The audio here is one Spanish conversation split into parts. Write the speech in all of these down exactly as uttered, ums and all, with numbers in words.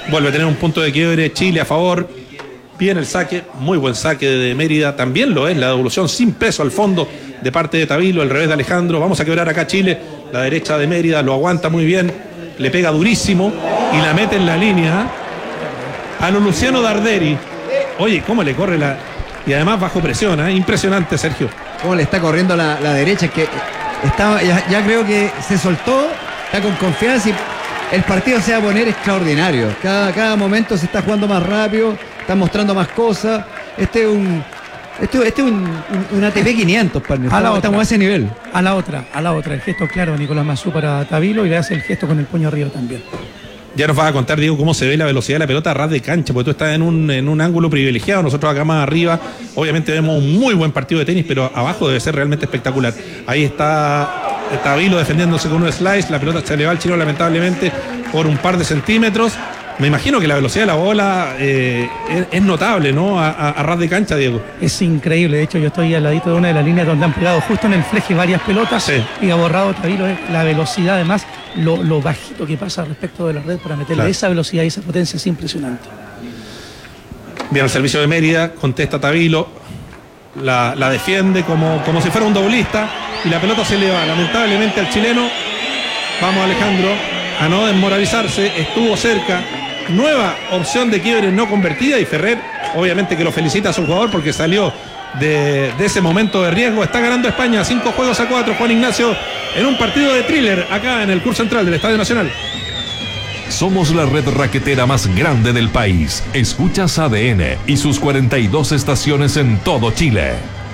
Vuelve a tener un punto de quiebre Chile a favor. Bien el saque, muy buen saque de Mérida. También lo es la devolución sin peso al fondo de parte de Tavilo, el revés de Alejandro. Vamos a quebrar acá Chile. La derecha de Mérida lo aguanta muy bien. Le pega durísimo y la mete en la línea a lo Luciano Darderi. Oye, cómo le corre la... Y además bajo presión, ¿eh? Impresionante, Sergio. Cómo le está corriendo la, la derecha. Es que está, ya, ya creo que se soltó, está con confianza y el partido se va a poner extraordinario. Cada, cada momento se está jugando más rápido, está mostrando más cosas. Este es un este, este es un, un, un A T P quinientos, partner. A la Estamos otra, a ese nivel. A la otra, a la otra. El gesto claro de Nicolás Mazú para Tavilo y le hace el gesto con el puño arriba también. Ya nos vas a contar, Diego, cómo se ve la velocidad de la pelota a ras de cancha, porque tú estás en un, en un ángulo privilegiado. Nosotros acá más arriba, obviamente vemos un muy buen partido de tenis, pero abajo debe ser realmente espectacular. Ahí está Tavilo defendiéndose con un slice, la pelota se le va al chino lamentablemente por un par de centímetros. Me imagino que la velocidad de la bola eh, es, es notable, ¿no? A, a, a ras de cancha, Diego. Es increíble. De hecho, yo estoy al ladito de una de las líneas donde han pegado justo en el fleje varias pelotas, sí. Y ha borrado Tavilo la velocidad, además, lo, lo bajito que pasa respecto de la red para meterle claro. Esa velocidad y esa potencia es impresionante. Bien, al servicio de Mérida, contesta Tavilo, la, la defiende como, como si fuera un doblista y la pelota se le va lamentablemente al chileno. Vamos, Alejandro, a no desmoralizarse, estuvo cerca. Nueva opción de quiebre no convertida y Ferrer obviamente que lo felicita a su jugador porque salió de, de ese momento de riesgo. Está ganando España cinco juegos a cuatro, Juan Ignacio, en un partido de thriller acá en el Curso Central del Estadio Nacional. Somos la red raquetera más grande del país. Escuchas A D N y sus cuarenta y dos estaciones en todo Chile.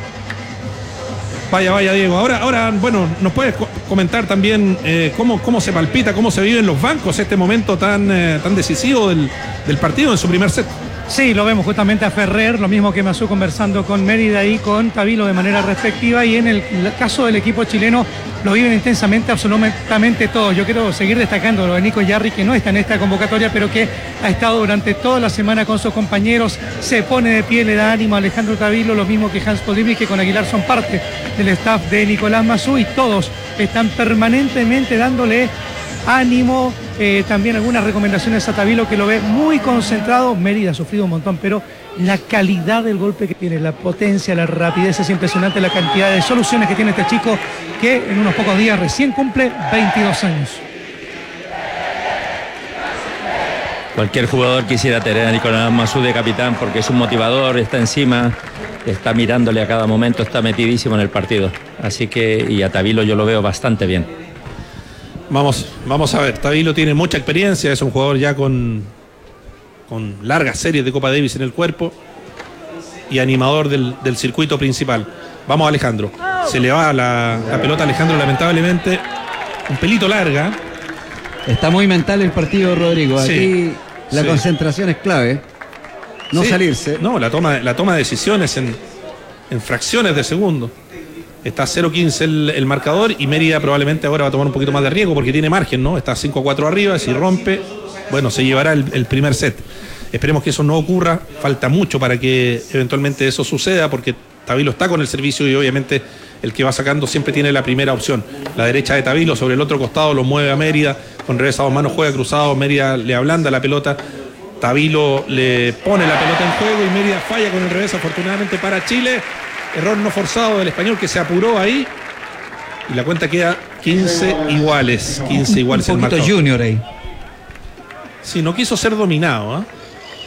Vaya, vaya, Diego. Ahora, ahora bueno, nos puedes co- comentar también eh, cómo, cómo se palpita, cómo se vive en los bancos este momento tan, eh, tan decisivo del, del partido en su primer set. Sí, lo vemos justamente a Ferrer, lo mismo que Mazú conversando con Mérida y con Tavilo de manera respectiva, y en el caso del equipo chileno lo viven intensamente absolutamente todos. Yo quiero seguir destacando lo de Nico Yarri, que no está en esta convocatoria, pero que ha estado durante toda la semana con sus compañeros, se pone de pie, le da ánimo a Alejandro Tavilo, lo mismo que Hans Podimnik, que con Aguilar son parte del staff de Nicolás Mazú, y todos están permanentemente dándole ánimo, eh, también algunas recomendaciones a Tavilo, que lo ve muy concentrado. Mérida ha sufrido un montón, pero la calidad del golpe que tiene, la potencia, la rapidez, es impresionante, la cantidad de soluciones que tiene este chico, que en unos pocos días recién cumple veintidós años. Cualquier jugador quisiera tener a Nicolás Mazú de capitán porque es un motivador, está encima, está mirándole a cada momento, está metidísimo en el partido. Así que, y a Tavilo yo lo veo bastante bien. Vamos, vamos a ver, Tavilo tiene mucha experiencia, es un jugador ya con, con largas series de Copa Davis en el cuerpo y animador del, del circuito principal. Vamos, Alejandro. Se le va la, la pelota a Alejandro, lamentablemente. Un pelito larga. Está muy mental el partido, Rodrigo. Aquí sí, la sí. concentración es clave. No sí, salirse. No, la toma, la toma de decisiones en, en fracciones de segundo. Está cero quince el, el marcador y Mérida probablemente ahora va a tomar un poquito más de riesgo porque tiene margen, ¿no? Está cinco a cuatro arriba, si rompe, bueno, se llevará el, el primer set. Esperemos que eso no ocurra, falta mucho para que eventualmente eso suceda porque Tavilo está con el servicio y obviamente el que va sacando siempre tiene la primera opción. La derecha de Tavilo sobre el otro costado lo mueve a Mérida, con revés a dos manos juega cruzado, Mérida le ablanda la pelota, Tavilo le pone la pelota en juego y Mérida falla con el revés, afortunadamente para Chile. Error no forzado del español que se apuró ahí y la cuenta queda quince iguales. quince iguales un el poquito marcador. Junior ahí. Sí, no quiso ser dominado, ¿eh?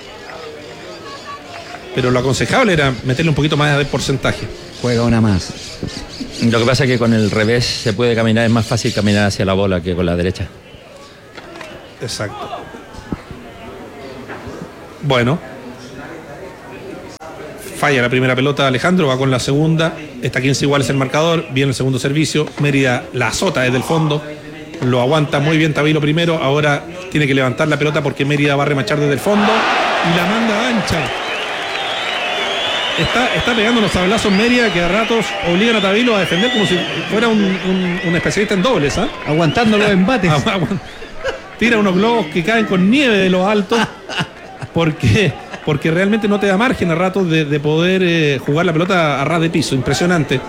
Pero lo aconsejable era meterle un poquito más de porcentaje. Juega una más. Lo que pasa es que con el revés se puede caminar, es más fácil caminar hacia la bola que con la derecha. Exacto. Bueno. Falla la primera pelota, Alejandro va con la segunda, está quince iguales el marcador, viene el segundo servicio, Mérida la azota desde el fondo, lo aguanta muy bien Tavilo primero, ahora tiene que levantar la pelota porque Mérida va a remachar desde el fondo y la manda ancha. Está, está pegando unos sablazos Mérida que a ratos obligan a Tavilo a defender como si fuera un, un, un especialista en dobles, ¿eh? Aguantando los embates. Tira unos globos que caen con nieve de los altos porque... porque realmente no te da margen a ratos de, de poder eh, jugar la pelota a ras de piso. Impresionante.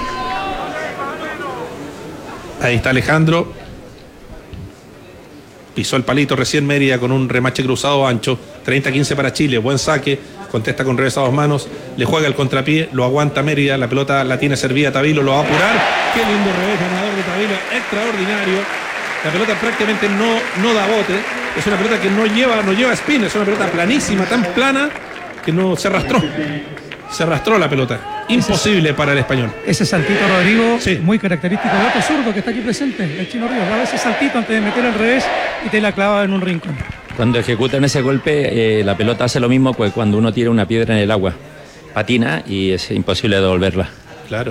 Ahí está Alejandro. pisó el palito recién Mérida con un remache cruzado ancho. treinta a quince para Chile, buen saque, contesta con revés a dos manos, le juega el contrapié, lo aguanta Mérida, la pelota la tiene servida Tavilo, lo va a apurar. Qué lindo revés ganador de Tavilo, extraordinario. La pelota prácticamente no, no da bote, es una pelota que no lleva, no lleva spin, es una pelota planísima, tan plana que no se arrastró. Se arrastró la pelota. Imposible ese, para el español. Ese saltito, Rodrigo, sí, muy característico de otro zurdo que está aquí presente, el Chino Ríos. Daba ese saltito antes de meter al revés y te la clavaba en un rincón. Cuando ejecutan ese golpe, eh, la pelota hace lo mismo que cuando uno tira una piedra en el agua. Patina y es imposible devolverla. Claro.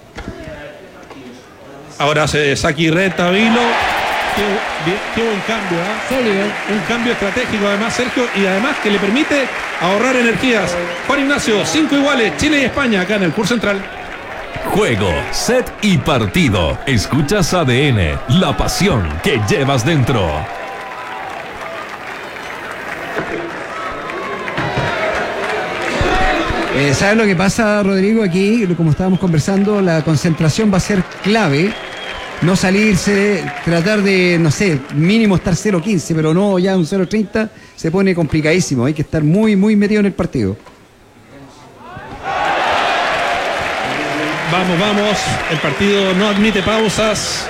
Ahora hace Saki Red, Tavilo. Qué, qué buen cambio, ¿eh? Sólido. Un cambio estratégico además, Sergio, y además que le permite ahorrar energías. Juan Ignacio, cinco iguales, Chile y España acá en el Curso Central. Juego, set y partido. Escuchas A D N, la pasión que llevas dentro. Eh, ¿Sabes lo que pasa, Rodrigo? Aquí, como estábamos conversando, la concentración va a ser clave. No salirse, tratar de, no sé, mínimo estar cero quince, pero no ya un cero treinta se pone complicadísimo. Hay que estar muy, muy metido en el partido. Vamos, vamos. El partido no admite pausas.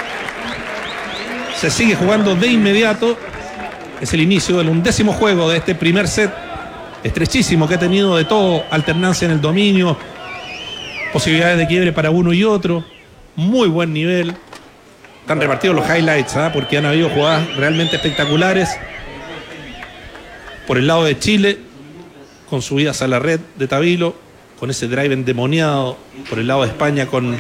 Se sigue jugando de inmediato. Es el inicio del undécimo juego de este primer set. Estrechísimo, que ha tenido de todo. Alternancia en el dominio. Posibilidades de quiebre para uno y otro. Muy buen nivel. Están repartidos los highlights, ¿eh? Porque han habido jugadas realmente espectaculares. Por el lado de Chile, con subidas a la red de Tavilo, con ese drive endemoniado. Por el lado de España, con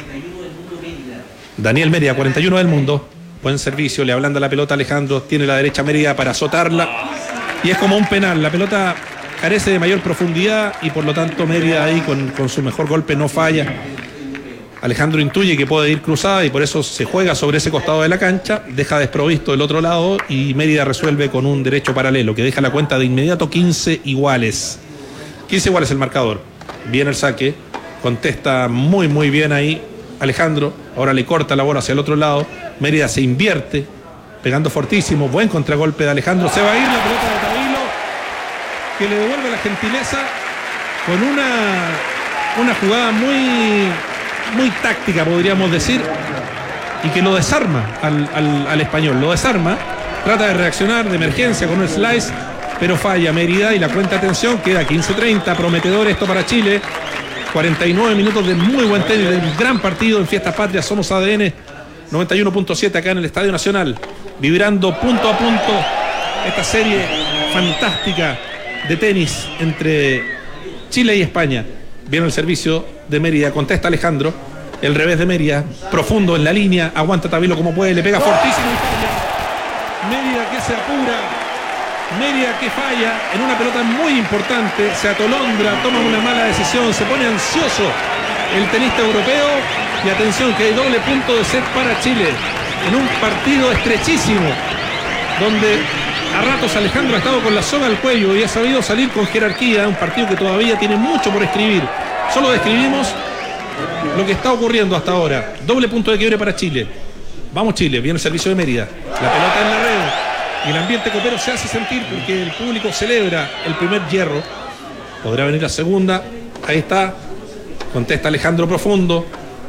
Daniel Mérida, cuarenta y uno del mundo. Buen servicio, le ablanda la pelota a Alejandro. Tiene la derecha Mérida para azotarla. Y es como un penal. La pelota carece de mayor profundidad y por lo tanto Mérida ahí con, con su mejor golpe no falla. Alejandro intuye que puede ir cruzada y por eso se juega sobre ese costado de la cancha, deja desprovisto del otro lado y Mérida resuelve con un derecho paralelo que deja la cuenta de inmediato quince iguales. quince iguales el marcador. Viene el saque, contesta muy muy bien ahí Alejandro, ahora le corta la bola hacia el otro lado, Mérida se invierte, pegando fortísimo, buen contragolpe de Alejandro, se va a ir la pelota de Tavilo, que le devuelve la gentileza con una, una jugada muy... muy táctica, podríamos decir, y que lo desarma al, al, al español, lo desarma, trata de reaccionar de emergencia con un slice, pero falla Mérida y la cuenta de atención queda quince treinta, prometedor esto para Chile. Cuarenta y nueve minutos de muy buen tenis, de un gran partido en Fiestas Patrias. Somos A D N noventa y uno punto siete acá en el Estadio Nacional, vibrando punto a punto esta serie fantástica de tenis entre Chile y España. Viene el servicio de Mérida, contesta Alejandro, el revés de Mérida, profundo en la línea, aguanta Tavilo como puede, le pega fortísimo y falla. Mérida que se apura, Mérida que falla en una pelota muy importante, se atolondra, toma una mala decisión, se pone ansioso el tenista europeo y atención que hay doble punto de set para Chile en un partido estrechísimo donde a ratos Alejandro ha estado con la soga al cuello y ha sabido salir con jerarquía, un partido que todavía tiene mucho por escribir. Solo describimos lo que está ocurriendo hasta ahora. Doble punto de quiebre para Chile. Vamos Chile, viene el servicio de Mérida. La pelota en la red. Y el ambiente copero se hace sentir porque el público celebra el primer hierro. Podrá venir la segunda. Ahí está. Contesta Alejandro profundo.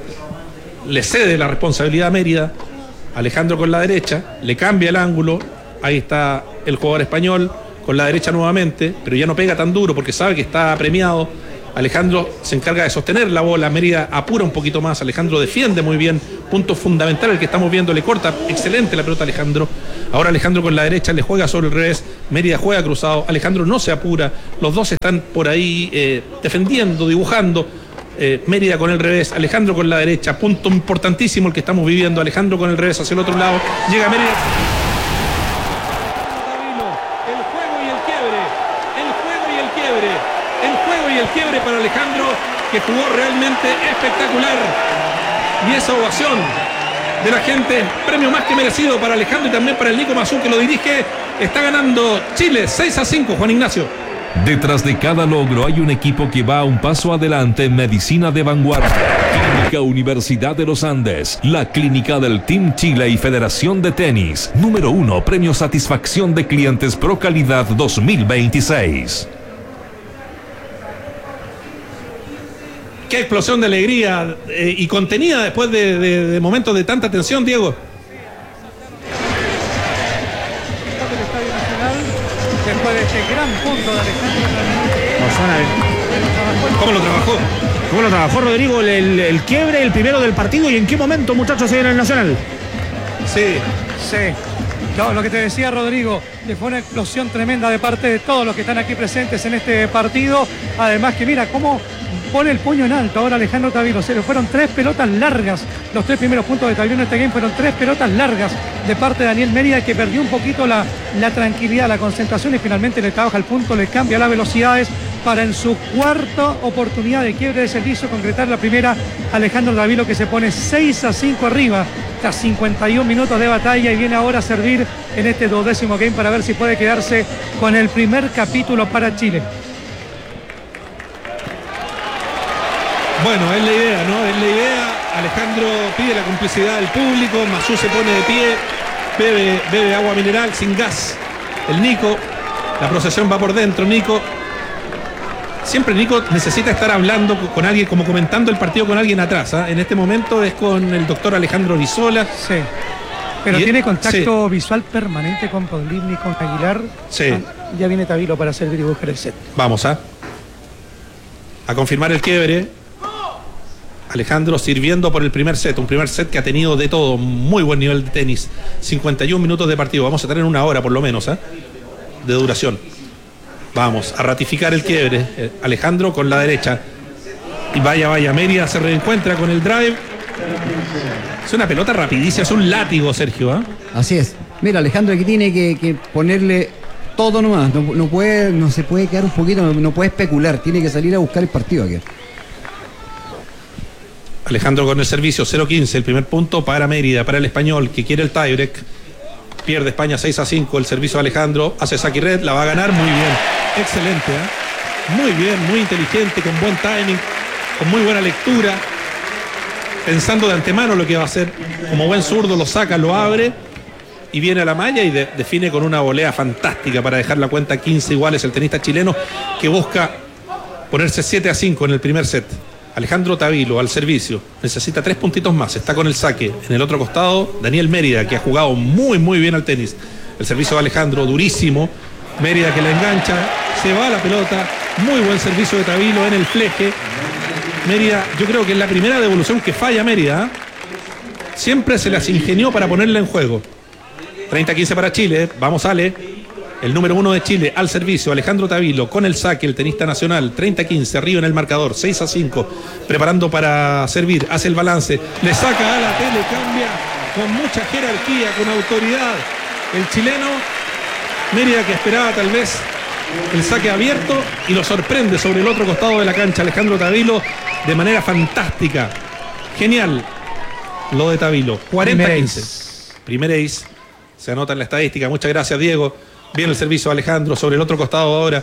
Le cede la responsabilidad a Mérida. Alejandro con la derecha. Le cambia el ángulo. Ahí está el jugador español con la derecha nuevamente, pero ya no pega tan duro porque sabe que está premiado. Alejandro se encarga de sostener la bola, Mérida apura un poquito más, Alejandro defiende muy bien, punto fundamental el que estamos viendo, le corta excelente la pelota a Alejandro. Ahora Alejandro con la derecha le juega sobre el revés, Mérida juega cruzado, Alejandro no se apura, los dos están por ahí eh, defendiendo, dibujando. Eh, Mérida con el revés, Alejandro con la derecha, punto importantísimo el que estamos viviendo, Alejandro con el revés hacia el otro lado, llega Mérida. Quiebre para Alejandro, que jugó realmente espectacular, y esa ovación de la gente, premio más que merecido para Alejandro y también para el Nico Mazú que lo dirige. Está ganando Chile seis a cinco, Juan Ignacio. Detrás de cada logro hay un equipo que va un paso adelante en medicina de vanguardia. Clínica Universidad de los Andes, la clínica del Team Chile y Federación de Tenis. Número uno, Premio Satisfacción de Clientes Pro Calidad dos mil veintiséis. Qué explosión de alegría eh, y contenida después de, de, de momentos de tanta tensión, Diego. Después de este gran punto de Alejandro. ¿Cómo lo trabajó? ¿Cómo lo trabajó Rodrigo? El, el, el quiebre, el primero del partido. ¿Y en qué momento, muchachos, se viene el Nacional? Sí. Sí. No, lo que te decía Rodrigo, que fue una explosión tremenda de parte de todos los que están aquí presentes en este partido. Además que mira cómo pone el puño en alto ahora Alejandro Tavilo. Se le fueron tres pelotas largas. Los tres primeros puntos de Tavilo en este game fueron tres pelotas largas de parte de Daniel Mérida, que perdió un poquito la, la tranquilidad, la concentración, y finalmente le trabaja el punto, le cambia las velocidades para en su cuarta oportunidad de quiebre de servicio concretar la primera. Alejandro Tavilo, que se pone seis a cinco arriba tras cincuenta y un minutos de batalla, y viene ahora a servir en este duodécimo game para ver si puede quedarse con el primer capítulo para Chile. Bueno, es la idea, ¿no? Es la idea. Alejandro pide la complicidad del público. Masú se pone de pie, bebe, bebe agua mineral sin gas. El Nico, la procesión va por dentro, Nico. Siempre Nico necesita estar hablando con alguien, como comentando el partido con alguien atrás, ¿eh? En este momento es con el doctor Alejandro Rizola. Sí. Pero y tiene es, contacto sí. visual permanente con Podlivny, con Aguilar. Sí. Ah, ya viene Tavilo para servir y buscar el set. Vamos a, a confirmar el quiebre. Alejandro sirviendo por el primer set, un primer set que ha tenido de todo, muy buen nivel de tenis. cincuenta y un minutos de partido, vamos a tener una hora por lo menos, ¿eh? De duración. Vamos a ratificar el quiebre. eh, Alejandro con la derecha. Y vaya, vaya, Mérida se reencuentra con el drive. Es una pelota rapidísima, es un látigo, Sergio, ¿eh? Así es. Mira, Alejandro aquí tiene que, que ponerle todo nomás. No, no, puede, no se puede quedar un poquito, no, no puede especular. Tiene que salir a buscar el partido aquí. Alejandro con el servicio, cero quince, el primer punto para Mérida, para el español, que quiere el tiebreak. Pierde España seis a cinco, el servicio de Alejandro, hace saque red, la va a ganar muy bien. Excelente, ¿eh? Muy bien, muy inteligente, con buen timing, con muy buena lectura. Pensando de antemano lo que va a hacer. Como buen zurdo lo saca, lo abre y viene a la malla y de, define con una volea fantástica para dejar la cuenta quince iguales el tenista chileno, que busca ponerse siete a cinco en el primer set. Alejandro Tavilo al servicio, necesita tres puntitos más, está con el saque. En el otro costado, Daniel Mérida, que ha jugado muy muy bien al tenis. El servicio de Alejandro, durísimo. Mérida que la engancha, se va a la pelota, muy buen servicio de Tavilo en el fleje. Mérida, yo creo que es la primera devolución que falla Mérida, ¿eh? Siempre se las ingenió para ponerla en juego. treinta a quince para Chile, vamos Ale. El número uno de Chile al servicio, Alejandro Tavilo con el saque, el tenista nacional. Treinta a quince, arriba en el marcador, seis a cinco, preparando para servir, hace el balance, le saca a la tele, cambia con mucha jerarquía, con autoridad el chileno. Mérida, que esperaba tal vez el saque abierto, y lo sorprende sobre el otro costado de la cancha Alejandro Tavilo de manera fantástica. Genial lo de Tavilo. cuarenta a quince. Primer ace. Se anota en la estadística. Muchas gracias, Diego. Bien el servicio de Alejandro sobre el otro costado ahora.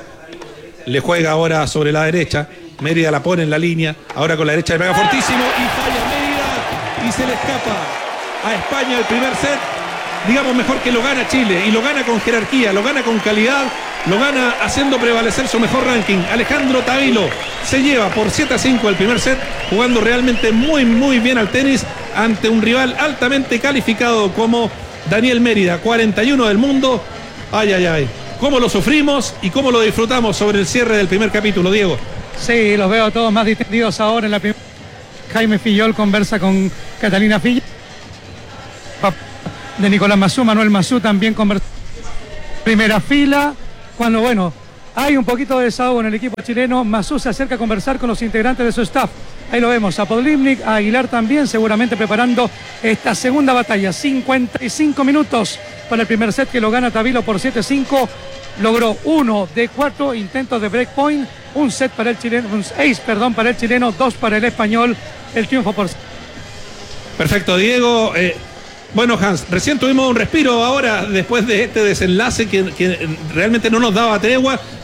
Le juega ahora sobre la derecha. Mérida la pone en la línea. Ahora con la derecha le pega fortísimo y falla Mérida. Y se le escapa a España el primer set. Digamos mejor que lo gana Chile. Y lo gana con jerarquía, lo gana con calidad, lo gana haciendo prevalecer su mejor ranking. Alejandro Tavilo se lleva por siete a cinco el primer set, jugando realmente muy muy bien al tenis ante un rival altamente calificado como Daniel Mérida, cuarenta y uno del mundo. Ay, ay, ay. Cómo lo sufrimos y cómo lo disfrutamos sobre el cierre del primer capítulo, Diego. Sí, los veo todos más distendidos ahora en la primera. Jaime Fillol conversa con Catalina Fillol. De Nicolás Masú, Manuel Masú también conversa. Primera fila, cuando bueno, hay un poquito de desahogo en el equipo chileno, Masú se acerca a conversar con los integrantes de su staff. Ahí lo vemos, a Podlivny, a Aguilar también, seguramente preparando esta segunda batalla. cincuenta y cinco minutos para el primer set, que lo gana Tavilo por siete a cinco. Logró uno de cuatro intentos de breakpoint, un set para el chileno, un ace, perdón, para el chileno, dos para el español. El triunfo por... Perfecto, Diego. Eh, bueno, Hans, recién tuvimos un respiro ahora después de este desenlace que, que realmente no nos daba tregua,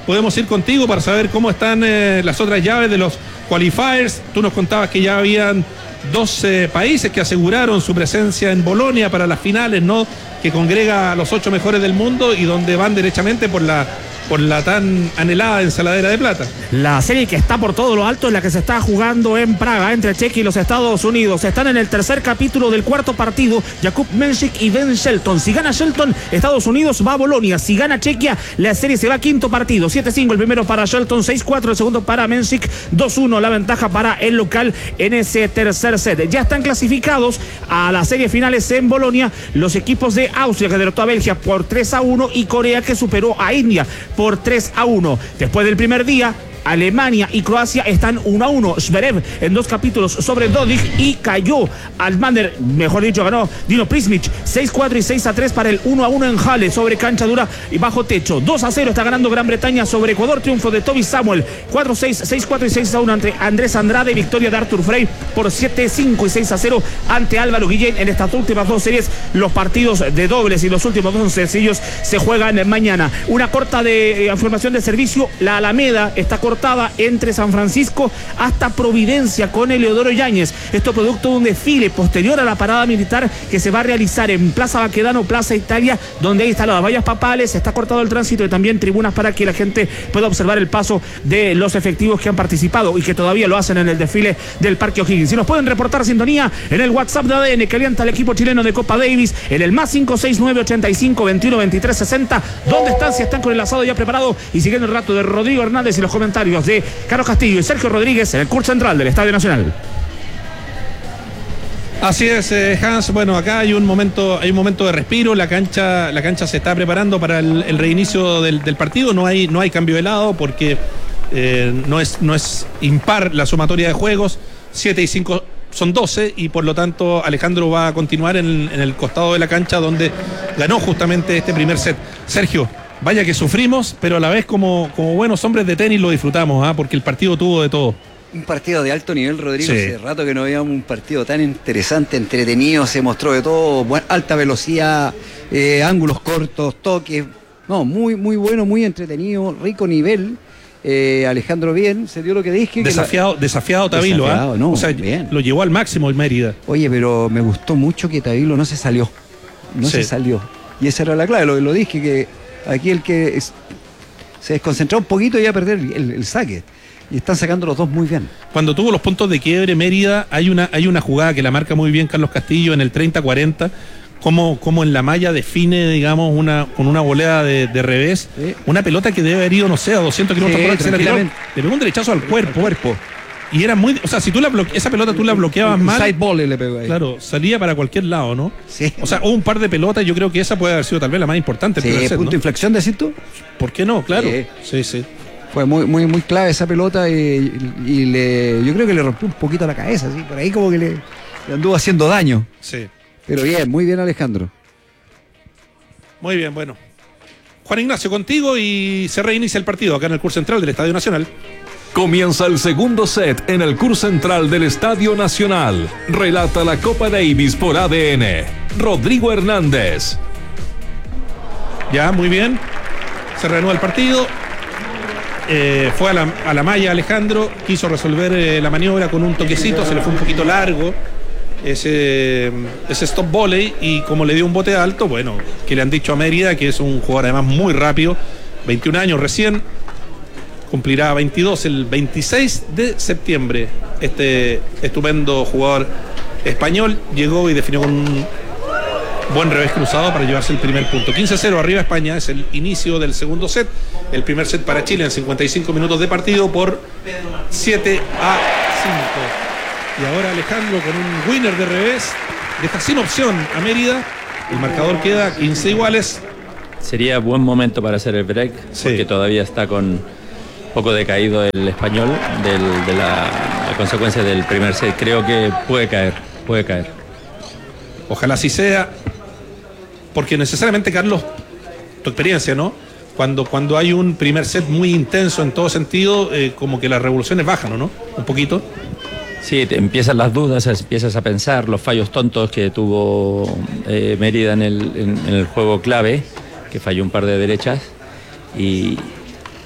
podemos ir contigo para saber cómo están eh, las otras llaves de los qualifiers. Tú nos contabas que ya habían doce países que aseguraron su presencia en Bolonia para las finales, ¿no? Que congrega a los ocho mejores del mundo y donde van derechamente por la por la tan anhelada ensaladera de plata. La serie que está por todo lo alto es la que se está jugando en Praga entre Chequia y los Estados Unidos. Están en el tercer capítulo del cuarto partido, Jakub Mensik y Ben Shelton. Si gana Shelton, Estados Unidos va a Bolonia. Si gana Chequia, la serie se va a quinto partido. siete cinco el primero para Shelton, seis cuatro el segundo para Mensik, dos uno la ventaja para el local en ese tercer set. Ya están clasificados a las series finales en Bolonia los equipos de Austria, que derrotó a Bélgica por tres a uno, y Corea, que superó a India por tres a uno. Después del primer día, Alemania y Croacia están uno a uno. Zverev en dos capítulos sobre Dodig y cayó al Mander, mejor dicho, ganó Dino Prismic seis cuatro y seis a tres para el uno a uno en Halle sobre cancha dura y bajo techo. dos a cero está ganando Gran Bretaña sobre Ecuador, triunfo de Toby Samuel cuatro a seis, seis cuatro y seis a uno ante Andrés Andrade, victoria de Arthur Frey por siete cinco y seis a cero ante Álvaro Guillén. En estas últimas dos series, los partidos de dobles y los últimos dos sencillos se juegan mañana. Una corta de eh, información de servicio: la Alameda está cortada entre San Francisco hasta Providencia con Eleodoro Yáñez. Esto producto de un desfile posterior a la parada militar que se va a realizar en Plaza Baquedano, Plaza Italia, donde hay instaladas vallas papales, está cortado el tránsito y también tribunas para que la gente pueda observar el paso de los efectivos que han participado y que todavía lo hacen en el desfile del Parque O'Higgins. Si nos pueden reportar sintonía en el WhatsApp de A D N que alienta al equipo chileno de Copa Davis, en el más cinco seis nueve ochenta y cinco veintiuno veintitrés sesenta. ¿Dónde están? Si están con el asado ya preparado y siguiendo el rato de Rodrigo Hernández y los comentarios de Carlos Castillo y Sergio Rodríguez en el curso central del Estadio Nacional. Así es, eh, Hans. Bueno, acá hay un momento, hay un momento de respiro. La cancha, la cancha se está preparando para el, el reinicio del, del partido. No hay, no hay cambio de lado porque eh, no es, no es impar la sumatoria de juegos. siete y cinco son doce y por lo tanto Alejandro va a continuar en, en el costado de la cancha donde ganó justamente este primer set. Sergio, vaya que sufrimos, pero a la vez como, como buenos hombres de tenis lo disfrutamos, ¿eh? Porque el partido tuvo de todo. Un partido de alto nivel, Rodrigo. Sí. Hace rato que no veíamos un partido tan interesante, entretenido, se mostró de todo, buena, alta velocidad, eh, ángulos cortos, toques. No, muy, muy bueno, muy entretenido, rico nivel. Eh, Alejandro bien, se dio lo que dije. Desafiado, que la... desafiado Tavilo, desafiado, ¿eh? no, o sea, bien. Lo llevó al máximo el Mérida. Oye, pero me gustó mucho que Tavilo no se salió. No sí. se salió. Y esa era la clave, lo, lo dije, que aquí el que es, se desconcentró un poquito iba a perder el, el, el saque. Y están sacando los dos muy bien. Cuando tuvo los puntos de quiebre Mérida, hay una, hay una jugada que la marca muy bien Carlos Castillo en el treinta cuarenta, como, como en la malla define, digamos, una, con una volea de, de revés, sí. Una pelota que debe haber ido, no sé, a doscientos kilómetros por hora, se la tiró, le pegó un derechazo al cuerpo. cuerpo. Y era muy, o sea, si tú la bloque, esa pelota tú la bloqueabas un mal, side volley le pegó ahí. Claro, salía para cualquier lado, ¿no? Sí. O sea, hubo un par de pelotas, yo creo que esa puede haber sido tal vez la más importante. Sí, set, punto de ¿no? inflexión, decís tú. ¿Por qué no? Claro. Sí, sí. sí. Fue muy, muy, muy clave esa pelota y, y, y le, yo creo que le rompió un poquito la cabeza, ¿sí? Por ahí como que le, le anduvo haciendo daño. Sí. Pero bien, muy bien Alejandro. Muy bien, bueno. Juan Ignacio, contigo y se reinicia el partido acá en el curso central del Estadio Nacional. Comienza el segundo set en el curso central del Estadio Nacional. Relata la Copa Davis por A D N. Rodrigo Hernández. Ya, muy bien. Se reanuda el partido. Eh, fue a la, a la malla Alejandro, quiso resolver eh, la maniobra con un toquecito, se le fue un poquito largo ese, ese stop volley y como le dio un bote alto, bueno, que le han dicho a Mérida que es un jugador además muy rápido, veintiún años recién, cumplirá veintidós el veintiséis de septiembre. Este estupendo jugador español llegó y definió con un buen revés cruzado para llevarse el primer punto. quince a cero arriba España, es el inicio del segundo set. El primer set para Chile en cincuenta y cinco minutos de partido por siete a cinco. Y ahora Alejandro con un winner de revés deja sin opción a Mérida. El marcador queda quince iguales. Sería buen momento para hacer el break, sí. Porque todavía está con poco decaído el español del, de la, la consecuencia del primer set. Creo que puede caer, puede caer. Ojalá así sea. Porque necesariamente, Carlos, tu experiencia, ¿no? Cuando, cuando hay un primer set muy intenso en todo sentido, eh, como que las revoluciones bajan, ¿o no? Un poquito. Sí, te empiezan las dudas, empiezas a pensar los fallos tontos que tuvo eh, Mérida en el, en, en el juego clave, que falló un par de derechas. Y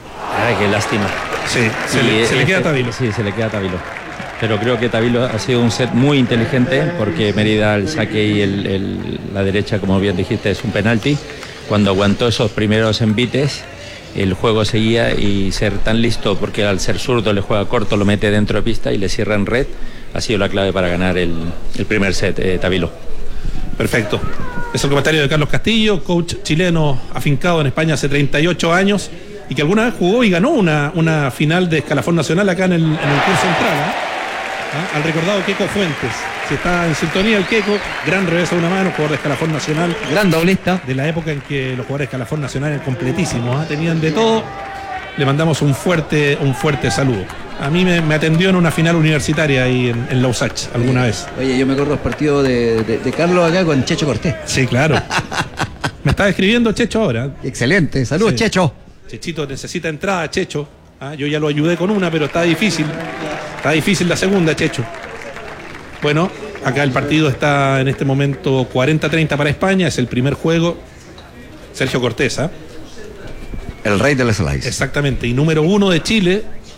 Ay, qué lástima. Sí, se, Y le, se le queda a Tavilo. Sí, se le queda a Tavilo. Pero creo que Tavilo ha sido un set muy inteligente porque Mérida, el saque y el, el, la derecha, como bien dijiste, es un penalti. Cuando aguantó esos primeros envites, el juego seguía, y ser tan listo, porque al ser zurdo le juega corto, lo mete dentro de pista y le cierra en red, ha sido la clave para ganar el, el primer set, eh, Tavilo. Perfecto. Es el comentario de Carlos Castillo, coach chileno afincado en España hace treinta y ocho años y que alguna vez jugó y ganó una, una final de escalafón nacional acá en el, en el Club Central, ¿eh? ¿Ah? Al recordado Queco Fuentes. Si está en sintonía el Queco, gran revés a una mano, jugador de escalafón nacional. Gran doblista. De la época en que los jugadores de escalafón nacional eran completísimos, ¿eh? Tenían de todo. Le mandamos un fuerte, un fuerte saludo. A mí me, me atendió en una final universitaria ahí en, en Lausach alguna sí. vez. Oye, yo me acuerdo los partidos de, de, de Carlos acá con Checho Cortés. Sí, claro. Me está escribiendo Checho ahora. Excelente, saludos, sí. Checho. Chechito necesita entrada, Checho. ¿Ah? Yo ya lo ayudé con una, pero está difícil. Está difícil la segunda, Checho. Bueno, acá el partido está en este momento cuarenta a treinta para España. Es el primer juego. Sergio Cortés, ¿ah? El rey del slice. Exactamente. Y número uno de Chile.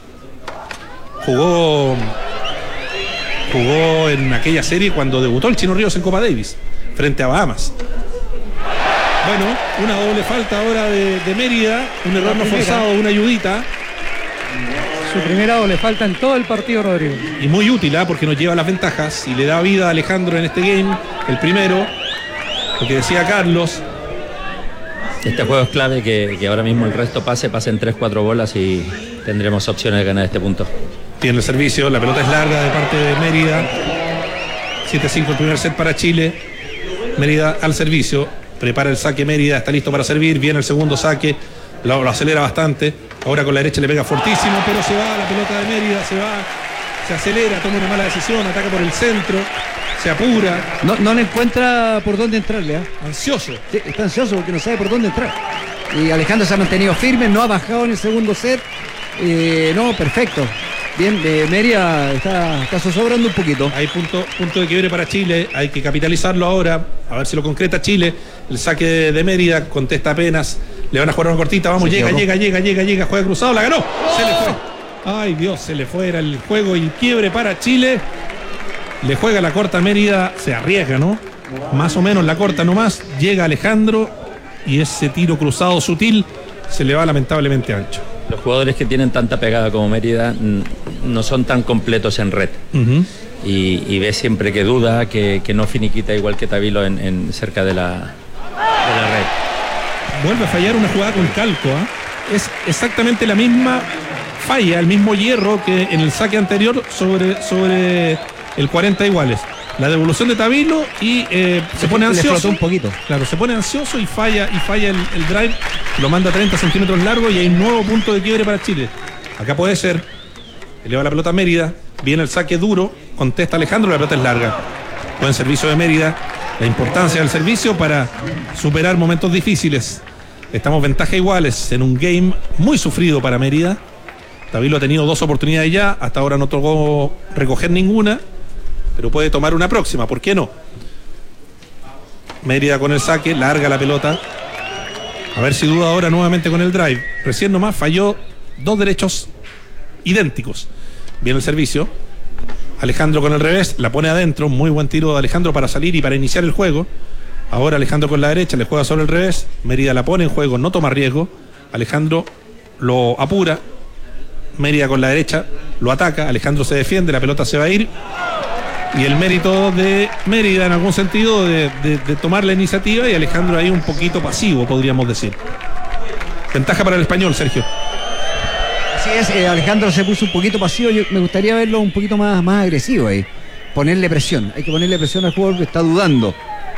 Jugó Jugó en aquella serie cuando debutó el Chino Ríos en Copa Davis, frente a Bahamas. Bueno, una doble falta ahora de, de Mérida. Un error no forzado, una ayudita. Su primera doble falta en todo el partido, Rodrigo. Y muy útil, ¿eh? Porque nos lleva las ventajas y le da vida a Alejandro en este game. El primero, lo que decía Carlos. Este juego es clave, que, que ahora mismo el resto pase, pasen tres, cuatro bolas y tendremos opciones de ganar este punto. Tiene el servicio, la pelota es larga de parte de Mérida. siete cinco el primer set para Chile. Mérida al servicio, prepara el saque Mérida, está listo para servir. Viene el segundo saque, lo, lo acelera bastante. Ahora con la derecha le pega fortísimo, pero se va la pelota de Mérida, se va, se acelera, toma una mala decisión, ataca por el centro, se apura. No, no le encuentra por dónde entrarle, ¿eh? Ansioso. Sí, está ansioso porque no sabe por dónde entrar. Y Alejandro se ha mantenido firme, no ha bajado en el segundo set. Eh, no, perfecto. Bien, eh, Mérida está, está zozobrando un poquito. Hay punto, punto de quiebre para Chile, hay que capitalizarlo ahora, a ver si lo concreta Chile. El saque de, de Mérida, contesta apenas, le van a jugar una cortita, vamos, llega, llega, llega, llega, llega, juega cruzado, la ganó, se le fue. Ay Dios, se le fue, era el juego y quiebre para Chile. Le juega la corta Mérida, se arriesga, ¿no? Más o menos la corta nomás, llega Alejandro y ese tiro cruzado sutil se le va lamentablemente ancho. Los jugadores que tienen tanta pegada como Mérida no son tan completos en red. Uh-huh. y, y ves siempre que duda, que, que no finiquita igual que Tavilo en, en cerca de la, de la red. Vuelve a fallar una jugada con calco, ¿eh? Es exactamente la misma falla, el mismo hierro que en el saque anterior sobre, sobre el cuarenta iguales. La devolución de Tavilo y eh, se, se pone ansioso. Le flotó un poquito. Claro, se pone ansioso y falla y falla el, el drive, lo manda a treinta centímetros largo y hay un nuevo punto de quiebre para Chile. Acá puede ser. Eleva la pelota a Mérida, viene el saque duro, contesta Alejandro, la pelota es larga. Buen servicio de Mérida, la importancia del servicio para superar momentos difíciles. Estamos ventaja iguales en un game muy sufrido para Mérida. Tavilo ha tenido dos oportunidades ya, hasta ahora no tocó recoger ninguna, pero puede tomar una próxima, ¿por qué no? Mérida con el saque, larga la pelota. A ver si duda ahora nuevamente con el drive. Recién nomás falló dos derechos idénticos. Viene el servicio. Alejandro con el revés, la pone adentro. Muy buen tiro de Alejandro para salir y para iniciar el juego. Ahora Alejandro con la derecha, le juega sobre el revés. Mérida la pone en juego, no toma riesgo. Alejandro lo apura. Mérida con la derecha, lo ataca. Alejandro se defiende, la pelota se va a ir. Y el mérito de Mérida en algún sentido de, de, de tomar la iniciativa, y Alejandro ahí un poquito pasivo, podríamos decir. Ventaja para el español, Sergio. Así es, eh, Alejandro se puso un poquito pasivo. Yo me gustaría verlo un poquito más, más agresivo ahí. Ponerle presión, hay que ponerle presión al jugador que está dudando.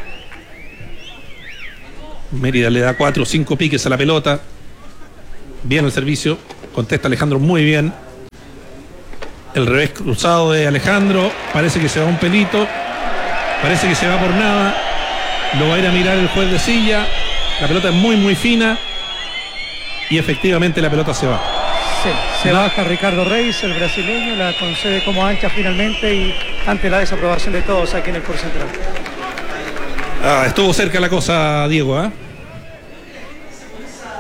Mérida le da cuatro o cinco piques a la pelota. Bien el servicio, contesta Alejandro muy bien. El revés cruzado de Alejandro, parece que se va un pelito, parece que se va por nada, lo va a ir a mirar el juez de silla. La pelota es muy muy fina y efectivamente la pelota se va. Sí, se ¿no? baja Ricardo Reis, el brasileño, la concede como ancha finalmente y ante la desaprobación de todos aquí en el Club Central. Ah, estuvo cerca la cosa, Diego, ¿eh?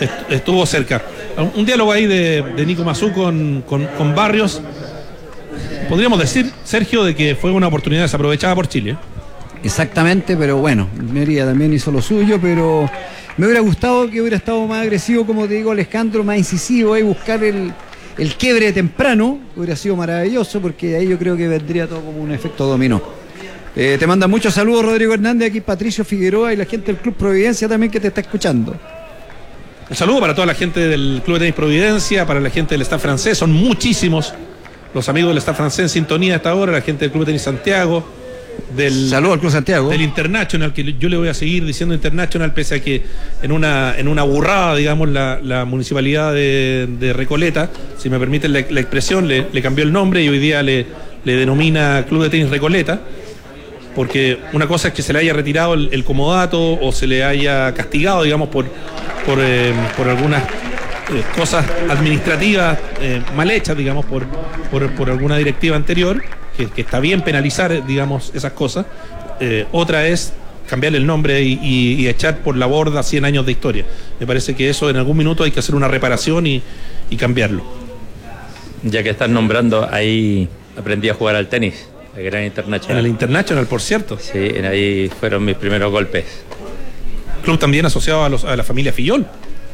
est- estuvo cerca. Un diálogo ahí de, de Nico Mazú con, con, con Barrios. Podríamos decir, Sergio, de que fue una oportunidad desaprovechada por Chile. Exactamente, pero bueno, Mérida también hizo lo suyo, pero me hubiera gustado que hubiera estado más agresivo, como te digo, Alejandro, más incisivo, y buscar el, el quiebre temprano, hubiera sido maravilloso, porque ahí yo creo que vendría todo como un efecto dominó. Eh, te manda muchos saludos, Rodrigo Hernández, aquí Patricio Figueroa y la gente del Club Providencia también que te está escuchando. Un saludo para toda la gente del Club de Tenis Providencia, para la gente del staff francés, son muchísimos los amigos del staff francés en sintonía hasta ahora, la gente del Club de Tenis Santiago, del, saludo al Club Santiago, del International, que yo le voy a seguir diciendo International, pese a que en una, en una burrada, digamos, la, la municipalidad de, de Recoleta, si me permiten la, la expresión, le, le cambió el nombre y hoy día le, le denomina Club de Tenis Recoleta, porque una cosa es que se le haya retirado el, el comodato o se le haya castigado, digamos, por, por, eh, por algunas eh, cosas administrativas eh, mal hechas, digamos, por, por, por alguna directiva anterior, que, que está bien penalizar, digamos, esas cosas. Eh, otra es cambiarle el nombre y, y, y echar por la borda cien años de historia. Me parece que eso en algún minuto hay que hacer una reparación y, y cambiarlo. Ya que estás nombrando, ahí aprendí a jugar al tenis, el Gran International. En el International, por cierto. Sí, en ahí fueron mis primeros golpes. Club también asociado a, los, a la familia Fillol.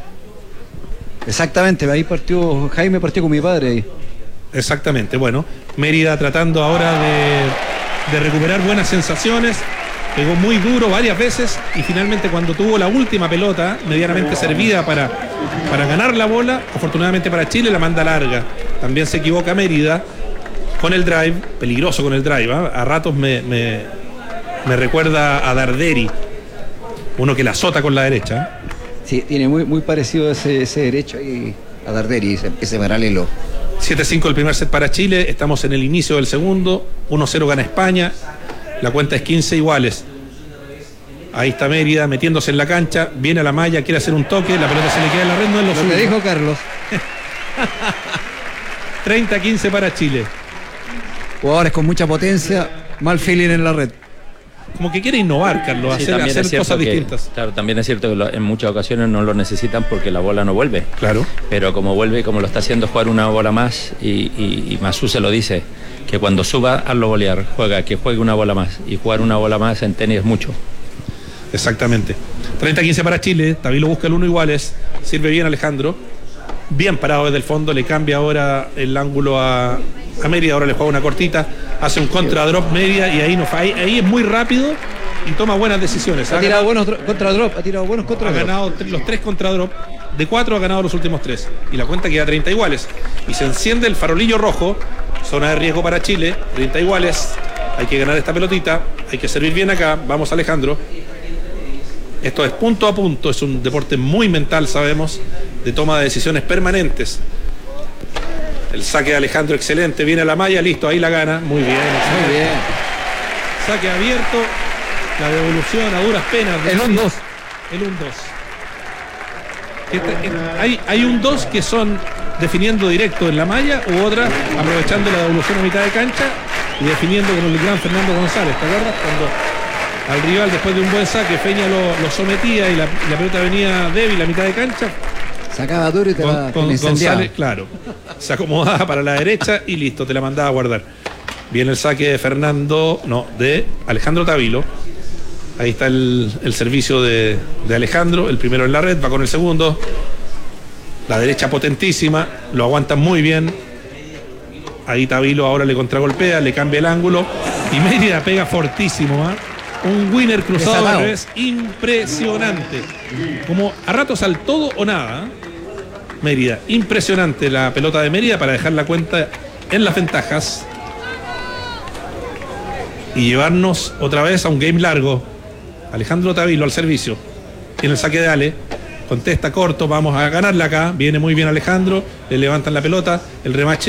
Exactamente, ahí partió, Jaime partió con mi padre ahí. Exactamente, bueno, Mérida tratando ahora de, de recuperar buenas sensaciones, pegó muy duro varias veces y finalmente cuando tuvo la última pelota medianamente servida para, para ganar la bola, afortunadamente para Chile la manda larga. También se equivoca Mérida con el drive, peligroso con el drive, ¿eh? A ratos me, me, me recuerda a Darderi, uno que la azota con la derecha. Sí, tiene muy, muy parecido ese, ese derecho ahí a Darderi, ese, ese paralelo. siete cinco el primer set para Chile, estamos en el inicio del segundo, uno cero gana España, la cuenta es quince iguales. Ahí está Mérida metiéndose en la cancha, viene a la malla, quiere hacer un toque, la pelota se le queda en la red, no es lo Lo suyo. que dijo Carlos. treinta quince para Chile. Jugadores con mucha potencia, mal feeling en la red. Como que quiere innovar, Carlos, Sí, hacer, también hacer es cierto cosas que- distintas. Claro, también es cierto que lo- en muchas ocasiones no lo necesitan porque la bola no vuelve. Claro. Pero como vuelve, como lo está haciendo jugar una bola más, y, y, y Mazú se lo dice, que cuando suba, hazlo bolear, juega, que juegue una bola más. Y jugar una bola más en tenis es mucho. Exactamente. treinta quince para Chile, Tavilo busca el uno iguales, sirve bien Alejandro, bien parado desde el fondo, le cambia ahora el ángulo a, a Mérida, ahora le juega una cortita, hace un contra drop Mérida y ahí no fa- ahí, ahí es muy rápido y toma buenas decisiones. Ha Ha tirado ganado, buenos contra drop, ha tirado buenos contra ha drop. ganado tre- los tres contra drop, de cuatro ha ganado los últimos tres y la cuenta queda treinta iguales y se enciende el farolillo rojo, zona de riesgo para Chile, treinta iguales, hay que ganar esta pelotita, hay que servir bien acá, vamos Alejandro. Esto es punto a punto, es un deporte muy mental, sabemos, de toma de decisiones permanentes. El saque de Alejandro, excelente, viene a la malla, listo, ahí la gana, muy bien. Muy bien. Saque abierto, la devolución a duras penas. El un dos. El un dos. Este- eh, hay, hay un dos que son definiendo directo en la malla u otra aprovechando la devolución a mitad de cancha y definiendo con el gran Fernando González, ¿te acuerdas? Cuando al rival después de un buen saque Feña lo, lo sometía y la, la pelota venía débil a mitad de cancha, Sacaba duro y te la, con, te con la incendiaba. González, claro, se acomodaba para la derecha y listo, te la mandaba a guardar. Viene el saque de Fernando, no, de Alejandro Tavilo. Ahí está el, el servicio de, de Alejandro, el primero en la red, va con el segundo. La derecha potentísima, lo aguanta muy bien. Ahí Tavilo ahora le contragolpea, le cambia el ángulo y Mérida pega fortísimo, ¿ah? Un winner cruzado Desatado. al revés impresionante. Como a ratos al todo o nada, ¿eh? Mérida, impresionante la pelota de Mérida para dejar la cuenta en las ventajas y llevarnos otra vez a un game largo. Alejandro Tavilo al servicio, tiene el saque de Ale, contesta corto, vamos a ganarla acá, viene muy bien Alejandro, le levantan la pelota, el remache